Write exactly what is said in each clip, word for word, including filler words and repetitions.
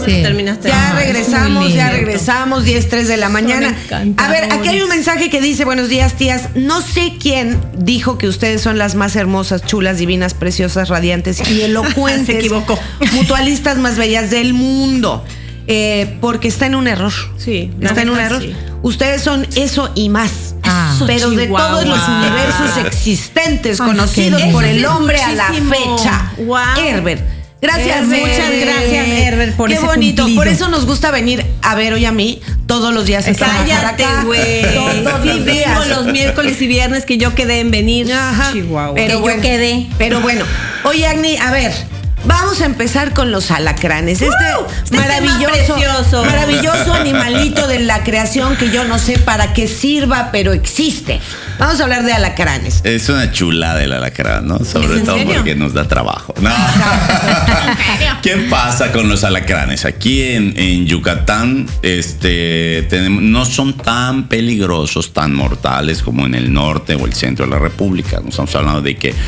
Sí. terminaste. Ya Ay, regresamos, ya regresamos, diez tres de la mañana. A ver, aquí hay un mensaje que dice, buenos días, tías. No sé quién dijo que ustedes son las más hermosas, chulas, divinas, preciosas, radiantes y elocuentes. Se equivocó. Mutualistas más bellas del mundo. Eh, porque está en un error. Sí. Está en un error. Sí. Ustedes son eso y más. Ah. Pero de Chihuahua. todos los universos existentes, Ay, conocidos qué por el lindo. hombre a la Muchísimo. fecha. Wow. Herbert. Gracias, Herbert. muchas gracias, Herbert, por Qué ese bonito. bonito. Por eso nos gusta venir a ver hoy a mí todos los días. a trabajar Cállate, acá. güey. Todos Sí, los días. vengo los miércoles y viernes que yo quedé en venir. Ajá. Chihuahua. Pero Que bueno, yo quedé. Pero bueno, oye, Agni, a ver. Vamos a empezar con los alacranes. Este ¡Uh! Este maravilloso, tema precioso. maravilloso animalito de la creación que yo no sé para qué sirva, pero existe. Vamos a hablar de alacranes. Es una chulada el alacrán, ¿no? Sobre en todo serio? porque nos da trabajo. No. ¿Qué pasa con los alacranes? Aquí en, en Yucatán este, tenemos, no son tan peligrosos, tan mortales como en el norte o el centro de la República. No estamos hablando de que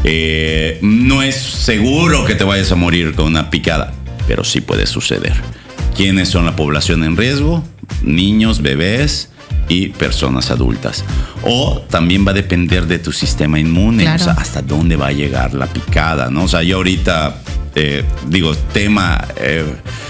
eh, no es seguro que te vayas a morir con una picada, pero sí puede suceder. ¿Quiénes son la población en riesgo? Niños, bebés y personas adultas. O también va a depender de tu sistema inmune, Claro. o sea, hasta dónde va a llegar la picada, ¿no? O sea, yo ahorita, eh, digo, tema eh,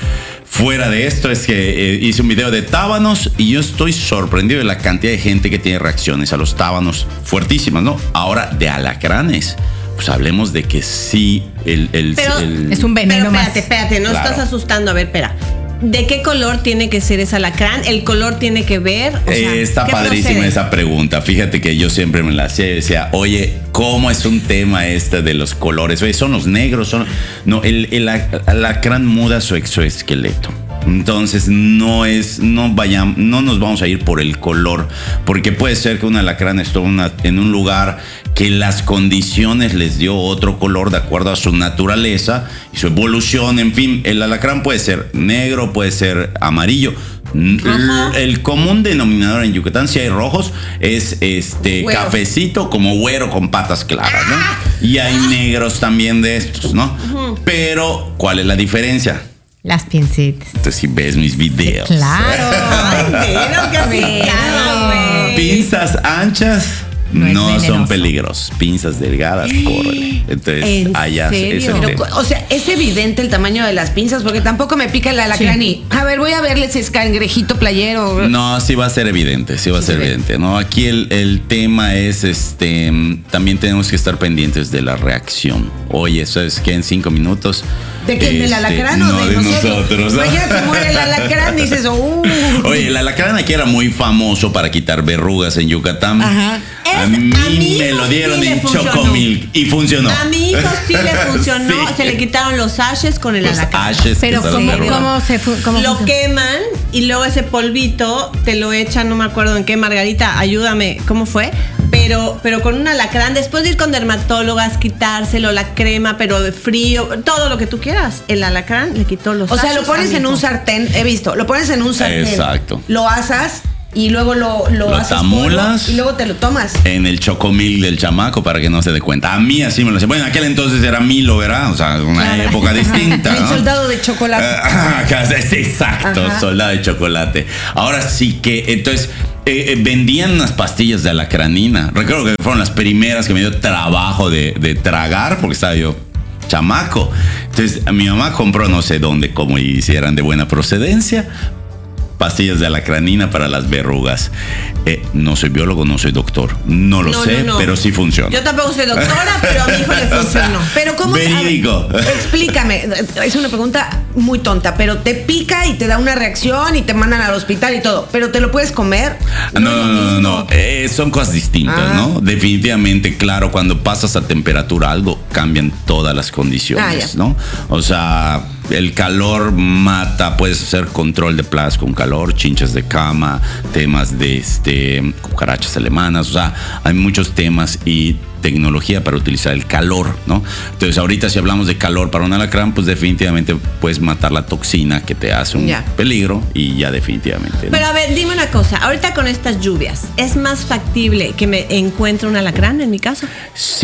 fuera de esto es que eh, hice un video de tábanos y yo estoy sorprendido de la cantidad de gente que tiene reacciones a los tábanos fuertísimas, ¿no? Ahora, de alacranes. Pues hablemos de que sí, el... el, Pero el- es un veneno Pero más. espérate, espérate, no Claro. estás asustando. A ver, espera. ¿De qué color tiene que ser ese alacrán? ¿El color tiene que ver? O sea, Eh, está ¿qué padrísima procede? esa pregunta. Fíjate que yo siempre me la hacía y decía, oye, ¿cómo es un tema este de los colores? Oye, son los negros, son... No, el, el alacrán muda su exoesqueleto. Entonces no es, no vayamos, no nos vamos a ir por el color, porque puede ser que un alacrán esté una, en un lugar que las condiciones les dio otro color de acuerdo a su naturaleza y su evolución. En fin, el alacrán puede ser negro, puede ser amarillo. Rojo. El común denominador en Yucatán, si hay rojos, es este Güero. cafecito como güero con patas claras, ¿no? Y hay negros también de estos, ¿no? Pero, ¿cuál es la diferencia? Las pincitas. Entonces, si ves mis videos. Claro. Ay, pero qué picada, güey. Pinzas anchas No no, es venenoso. son peligrosos. Pinzas delgadas, córrele. Entonces, ¿En allá es serio? el Pero, tema. o sea, es evidente el tamaño de las pinzas porque tampoco me pica el alacrán Sí. y, a ver, voy a verle si es cangrejito playero. No, sí va a ser evidente, sí va a Sí ser se ve. evidente, ¿no? Aquí el, el tema es, este, también tenemos que estar pendientes de la reacción. Oye, ¿sabes qué? En cinco minutos... ¿De quién? ¿Del este, alacrán o no, de, de nosotros? nosotros, ¿no? Imagínate, se muere el alacrán y dices, uh. Oye, el alacrán aquí era muy famoso para quitar verrugas en Yucatán. Ajá. A Es- mí, a mi me hijo lo dieron sí le en funcionó. Chocomilk y funcionó. A mi hijo sí le funcionó. Sí. Se le quitaron los ashes con el Los alacrán. ashes que Pero estaban ¿cómo, verrugas. cómo se fu- cómo Lo funciona? queman y luego ese polvito te lo echan, no me acuerdo en qué, Margarita, ayúdame, ¿cómo fue? Pero, pero con un alacrán, después de ir con dermatólogas, quitárselo, la crema, pero de frío, todo lo que tú quieras. El alacrán le quitó los O sea, lo ashes pones a mi en un hijo. sartén, he visto, lo pones en un sartén. Exacto. Lo asas y luego lo, lo, Lo haces tamulas. polvo y luego te lo tomas. En el Chocomilk del chamaco para que no se dé cuenta. A mí así me lo hacía. Bueno, en aquel entonces era Milo, ¿verdad? O sea, una época distinta. El ¿no? soldado de chocolate. Ah, sí, exacto, Ajá. soldado de chocolate. Ahora sí que, entonces, eh, eh, vendían unas pastillas de alacranina. Recuerdo que fueron las primeras que me dio trabajo de, de tragar porque estaba yo chamaco. Entonces, mi mamá compró no sé dónde, como hicieran de buena procedencia, pastillas de alacranina para las verrugas. Eh, no soy biólogo, no soy doctor. No lo No, sé, no, no. pero sí funciona. Yo tampoco soy doctora, pero a mi hijo le funcionó. Pero ¿cómo? te- a ver, Verídico. explícame, es una pregunta muy tonta, pero te pica y te da una reacción y te mandan al hospital y todo, pero ¿te lo puedes comer? No, no, no, no, no. Eh, son cosas distintas, Ah. ¿no? Definitivamente, claro, cuando pasas a temperatura algo, cambian todas las Ah, condiciones, ya. ¿no? O sea, el calor mata, puedes hacer control de plagas con calor, chinchas de cama, temas de este, cucarachas alemanas, o sea, hay muchos temas y tecnología para utilizar el calor, ¿no? Entonces, ahorita si hablamos de calor para un alacrán, pues definitivamente puedes matar la toxina que te hace un Ya. peligro y ya definitivamente, ¿no? Pero a ver, dime una cosa. Ahorita con estas lluvias, ¿es más factible que me encuentre un alacrán en mi casa? Sí,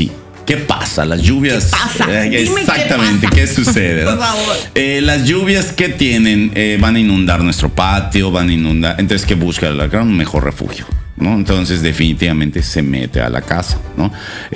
¿Qué pasa? Las lluvias. ¿Qué pasa? Eh, Dime exactamente, qué ¿qué, pasa. sucede? ¿no? Por favor. Eh, las lluvias que tienen eh, van a inundar nuestro patio, van a inundar. Entonces, ¿qué busca el alacrán? Un mejor refugio, ¿no? Entonces, definitivamente se mete a la casa, ¿no?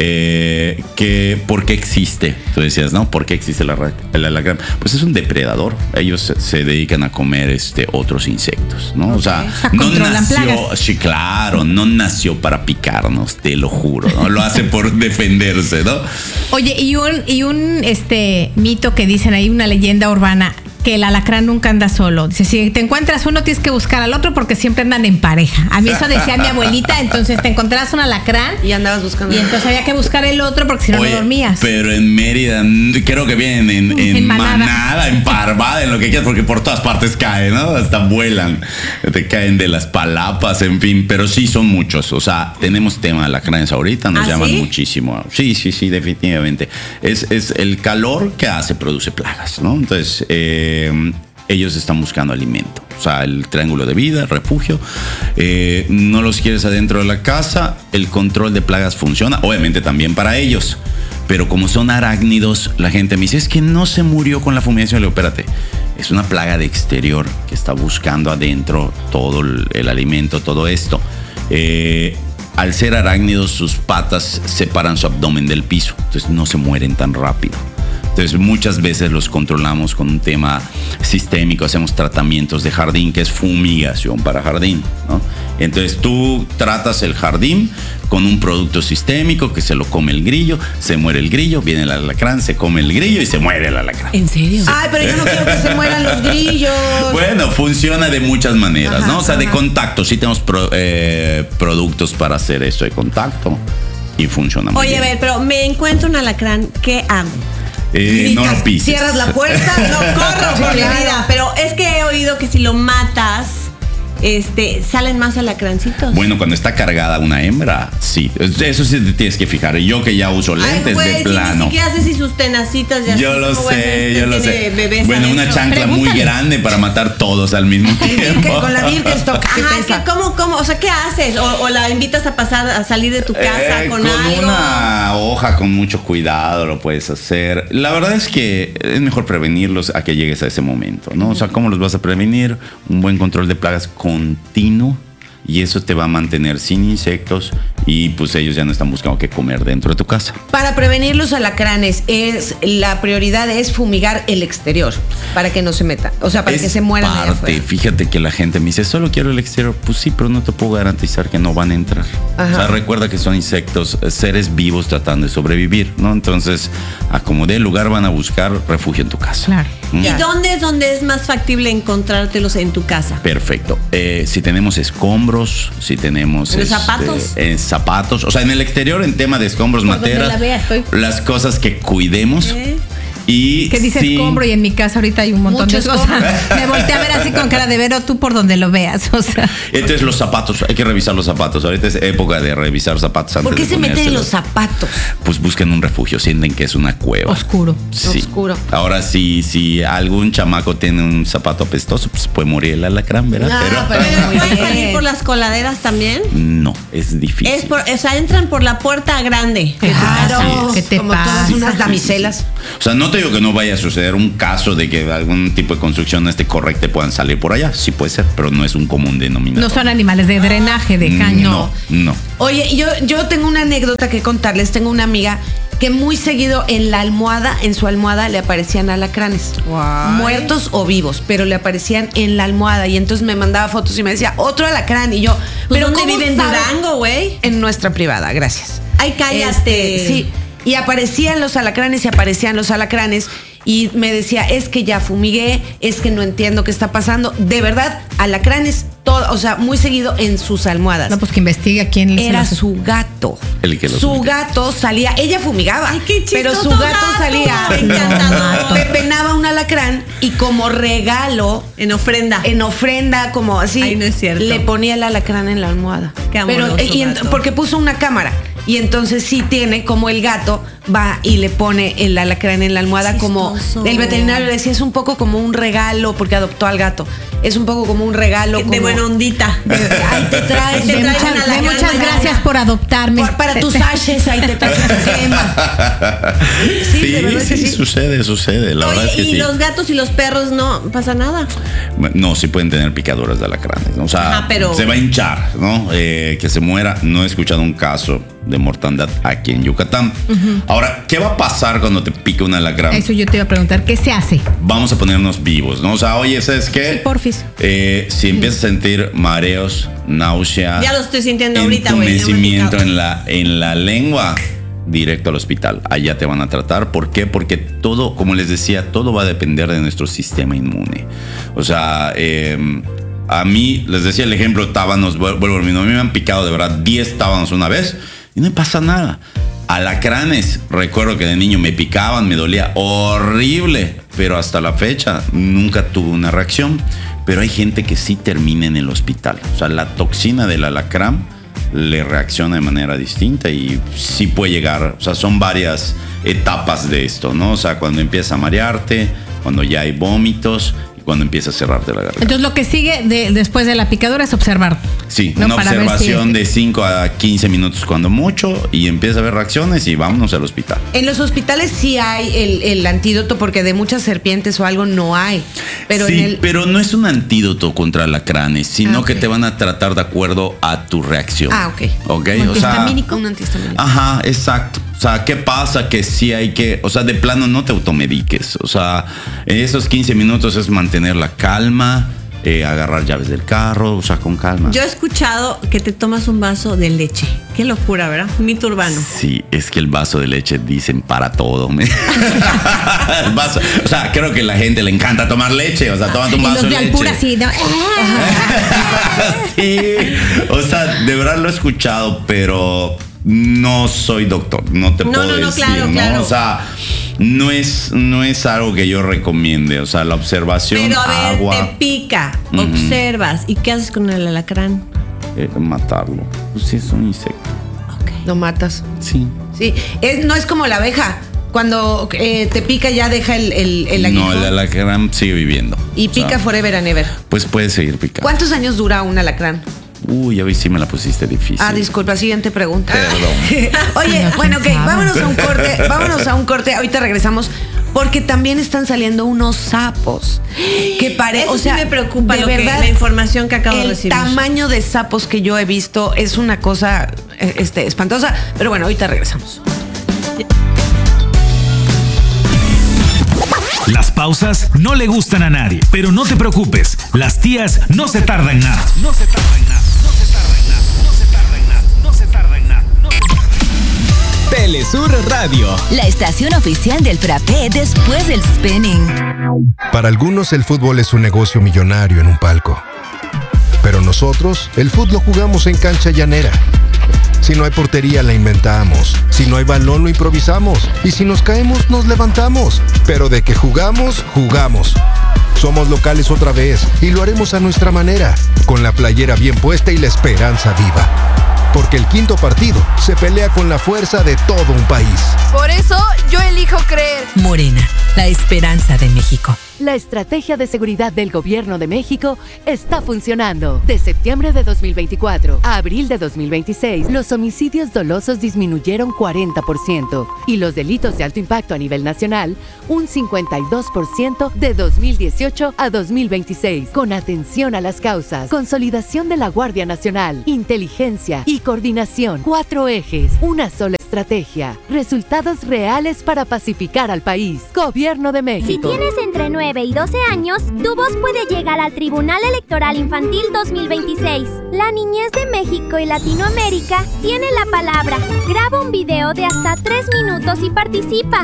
Eh, que, ¿Por qué existe? Tú decías, ¿no? ¿Por qué existe el, el alacrán? Pues es un depredador. Ellos se, se dedican a comer este, otros insectos, ¿no? Okay. O sea, o sea no nació. Plagas. Sí, claro, no nació para picarnos, te lo juro, ¿no? Lo hace por defenderse, ¿no? Oye, y un, y un este mito que dicen ahí, una leyenda urbana, que el alacrán nunca anda solo. Dice, si te encuentras uno, tienes que buscar al otro porque siempre andan en pareja. A mí eso decía mi abuelita, entonces te encontrabas un alacrán y andabas buscando. Y entonces había que buscar el otro porque si no, Oye, no dormías. Pero en Mérida, creo que vienen en, en, en manada. manada, en parvada, en lo que quieras, porque por todas partes caen, ¿no? Hasta vuelan, te caen de las palapas, en fin, pero sí son muchos. O sea, tenemos tema de alacranes ahorita, nos ¿Ah, llaman sí? muchísimo. Sí, sí, sí, definitivamente. Es, es el calor que hace, produce plagas, ¿no? Entonces, eh, ellos están buscando alimento. O sea, el triángulo de vida, refugio. Eh, no los quieres adentro de la casa, el control de plagas funciona, obviamente también para ellos. Pero como son arácnidos, la gente me dice, es que no se murió con la fumigación. Le digo, espérate, es una plaga de exterior que está buscando adentro todo el, el alimento, todo esto. Eh, al ser arácnidos, sus patas separan su abdomen del piso, entonces no se mueren tan rápido. Entonces muchas veces los controlamos con un tema sistémico, hacemos tratamientos de jardín, que es fumigación para jardín, ¿no? Entonces tú tratas el jardín con un producto sistémico que se lo come el grillo, se muere el grillo, viene el alacrán, se come el grillo y se muere el alacrán. ¿En serio? Ay, pero yo no quiero que se mueran los grillos. Bueno, funciona de muchas maneras, ajá, ¿no? O sea, ajá, de contacto, sí tenemos pro, eh, productos para hacer esto de contacto y funciona muy Oye, bien. Oye, a ver, pero me encuentro un alacrán, ¿qué hago? Eh, no lo pises. Cierras la puerta, no corro por mi vida. Pero es que he oído que si lo matas, este, salen más alacrancitos. Bueno, cuando está cargada una hembra, sí. Eso sí te tienes que fijar. Yo que ya uso lentes. Ay, pues, de plano. Ni siquiera haces y sus tenacitas ya. Yo lo sé, yo lo sé. Bueno, adentro. Una chancla Pregúntale. muy grande para matar todos al mismo tiempo. Con la Birkenstock. Ajá, ¿cómo, cómo? O sea, ¿qué haces? O, o la invitas a pasar, a salir de tu casa eh, con, con algo. Con una hoja, con mucho cuidado lo puedes hacer. La verdad es que es mejor prevenirlos a que llegues a ese momento, ¿no? O sea, ¿cómo los vas a prevenir? Un buen control de plagas continuo. Y eso te va a mantener sin insectos y pues ellos ya no están buscando qué comer dentro de tu casa. Para prevenir los alacranes, es la prioridad es fumigar el exterior para que no se metan, o sea, para es que se mueran allá parte. afuera. Fíjate que la gente me dice, solo quiero el exterior. Pues sí, pero no te puedo garantizar que no van a entrar. Ajá. O sea, recuerda que son insectos, seres vivos tratando de sobrevivir, ¿no? Entonces, a como dé lugar van a buscar refugio en tu casa. Claro. ¿Mm? ¿Y dónde es donde es más factible encontrártelos en tu casa? Perfecto. Eh, si tenemos escombros, si tenemos... ¿En este, zapatos? En zapatos. O sea, en el exterior, en tema de escombros, Por materas, donde la vea, estoy. las cosas que cuidemos. ¿Eh? Y que dice sí, escombro y en mi casa ahorita hay un montón Mucho de cosas. Me volteé a ver así con cara de Vero, tú por donde lo veas. O sea. Entonces los zapatos, hay que revisar los zapatos. Ahorita es época de revisar zapatos antes ¿Por qué de se meten en ponérselos. los zapatos? Pues busquen un refugio, sienten que es una cueva. Oscuro. Sí. Oscuro. Ahora sí, si algún chamaco tiene un zapato apestoso, pues puede morir el alacrán, ¿verdad? No, pero, pero muy ¿Pueden bien. salir por las coladeras también? no, es difícil. Es por, o sea, entran por la puerta grande. Claro, ¿Qué te como pasa? todas unas damiselas. O sea, no te digo que no vaya a suceder un caso de que algún tipo de construcción no esté correcta y puedan salir por allá. Sí puede ser, pero no es un común denominador. No son animales de drenaje, de caño. No, no. Oye, yo, yo tengo una anécdota que contarles. Tengo una amiga que muy seguido en la almohada, en su almohada, le aparecían alacranes. Guay. Muertos o vivos, pero le aparecían en la almohada. Y entonces me mandaba fotos y me decía, otro alacrán. Y yo, Pues ¿pero ¿dónde cómo vive en sabe? Durango, güey? En nuestra privada, gracias. Ay, cállate. Este, sí. Y aparecían los alacranes y aparecían los alacranes. Y me decía, es que ya fumigué, es que no entiendo qué está pasando. De verdad, alacranes, todo, o sea, muy seguido en sus almohadas. No, pues que investigue a quién le Era se lo- su gato. El que los su metió. gato salía, ella fumigaba, Ay, qué chistoso pero su gato, gato, salía, encantador. pepenaba un alacrán y como regalo, En ofrenda. en ofrenda, como así, Ay, no es cierto. le ponía el alacrán en la almohada. Qué amoroso pero, y ent- gato. porque puso una cámara. Y entonces sí tiene como el gato va y le pone el alacrán en la almohada. Chistoso. Como el veterinario le decía, es un poco como un regalo porque adoptó al gato. Es un poco como un regalo. De como, buena ondita. De, ahí te traes. De, muchas, de muchas gracias por adoptarme. Por, para tus ashes, ahí te traes tu quema. Sí, sí, de verdad sí, que sí, sucede, sucede. La Oye, verdad es que y sí. los gatos y los perros no pasa nada. No, sí pueden tener picaduras de alacranes, ¿no? O sea, Ajá, pero... se va a hinchar, ¿no? Eh, que se muera. No he escuchado un caso de mortandad aquí en Yucatán. Uh-huh. Ahora, ¿qué va a pasar cuando te pique un alacrán? Eso yo te iba a preguntar, ¿qué se hace? Vamos a ponernos vivos, ¿no? O sea, oye, ¿sabes qué? Sí, porfis. Eh, si empiezas a sentir mareos, náusea, ya lo estoy sintiendo ahorita, güey. entumecimiento en la, en la lengua, directo al hospital. Allá te van a tratar. ¿Por qué? Porque todo, como les decía, todo va a depender de nuestro sistema inmune. O sea, eh, a mí, les decía el ejemplo, tábanos, vuelvo a mí, a mí me han picado de verdad diez tábanos una vez y no me pasa nada. Alacranes, recuerdo que de niño me picaban, me dolía horrible, pero hasta la fecha nunca tuve una reacción. Pero hay gente que sí termina en el hospital. O sea, la toxina del alacrán le reacciona de manera distinta y sí puede llegar. O sea, son varias etapas de esto, ¿no? O sea, cuando empieza a marearte, cuando ya hay vómitos, cuando empieza a cerrarte la garganta. Entonces lo que sigue de, después de la picadura es observar. Sí, ¿no? Una Para observación si... de cinco a quince minutos cuando mucho y empieza a haber reacciones y vámonos al hospital. En los hospitales sí hay el, el antídoto porque de muchas serpientes o algo no hay. Pero sí, en el... pero no es un antídoto contra alacranes, sino ah, okay. que te van a tratar de acuerdo a tu reacción. Ah, ok. Ok, un o sea, un antihistamínico. Ajá, exacto. O sea, ¿qué pasa? Que sí hay que, o sea, de plano no te automediques. O sea, en esos quince minutos es mantener la calma, eh, agarrar llaves del carro, o sea, con calma. Yo he escuchado que te tomas un vaso de leche. Qué locura, ¿verdad? Mito urbano. Sí, es que el vaso de leche dicen para todo. El vaso, o sea, creo que a la gente le encanta tomar leche. O sea, toman un vaso y los de, de leche. Alpura, sí, no. Sí, o sea, de verdad lo he escuchado, pero no soy doctor, no te no, puedo no, no, decir, claro, ¿no? claro. O sea, no es, no es algo que yo recomiende. O sea, la observación, pero a ver, agua. te pica, uh-huh. observas. ¿Y qué haces con el alacrán? Eh, matarlo. Pues sí, es un insecto. Okay. Lo matas. Sí. Sí, es, no es como la abeja. Cuando eh, te pica ya deja el, el, el aguijón. No, el alacrán sigue viviendo. Y pica, o sea, forever and ever. Pues puede seguir picando. ¿Cuántos años dura un alacrán? Uy, ya vi si me la pusiste difícil. Ah, disculpa, siguiente pregunta. Perdón. Oye, no, bueno, ok, sabe? vámonos a un corte, vámonos a un corte, ahorita regresamos, porque también están saliendo unos sapos. Que parece, o sea, sí me preocupa de lo verdad, que, la información que acabo de el recibir. El tamaño de sapos que yo he visto es una cosa este, espantosa, pero bueno, ahorita regresamos. Las pausas no le gustan a nadie, pero no te preocupes, las tías no se tardan nada. No se tardan nada, no se tardan nada, no se tardan nada, no se tardan nada, no se tardan nada. Telesur Radio, la estación oficial del frappé después del spinning. Para algunos el fútbol es un negocio millonario en un palco. Pero nosotros, el fútbol lo jugamos en cancha llanera. Si no hay portería, la inventamos. Si no hay balón, lo improvisamos. Y si nos caemos, nos levantamos. Pero de que jugamos, jugamos. Somos locales otra vez y lo haremos a nuestra manera, con la playera bien puesta y la esperanza viva. Porque el quinto partido se pelea con la fuerza de todo un país. Por eso yo elijo creer. Morena, la esperanza de México. La estrategia de seguridad del Gobierno de México está funcionando. De septiembre de dos mil veinticuatro a abril de dos mil veintiséis, los homicidios dolosos disminuyeron cuarenta por ciento y los delitos de alto impacto a nivel nacional un cincuenta y dos por ciento de dos mil dieciocho a dos mil veintiséis. Con atención a las causas, consolidación de la Guardia Nacional, inteligencia y coordinación. Cuatro ejes, una sola estrategia. Resultados reales para pacificar al país. Gobierno de México. Si tienes entre nueve y doce años, tu voz puede llegar al Tribunal Electoral Infantil dos mil veintiséis. La niñez de México y Latinoamérica tiene la palabra. Graba un video de hasta tres minutos y participa.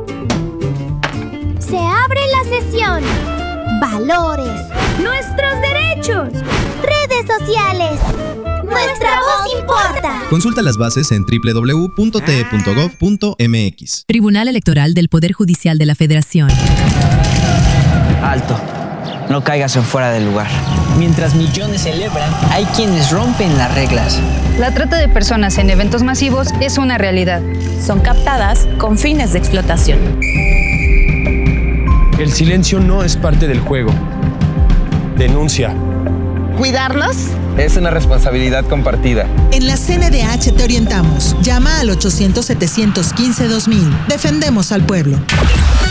Se abre la sesión. Valores. Nuestros derechos. Redes sociales. Nuestra voz importa. Consulta las bases en doble u doble u doble u punto t e punto gov punto m x. Tribunal Electoral del Poder Judicial de la Federación. Alto. no caigas en fuera del lugar. Mientras millones celebran, hay quienes rompen las reglas. La trata de personas en eventos masivos es una realidad. Son captadas con fines de explotación. El silencio no es parte del juego. Denuncia. ¿Cuidarnos? Es una responsabilidad compartida. En la C N D H te orientamos. Llama al ochocientos, setecientos quince, dos mil. Defendemos al pueblo.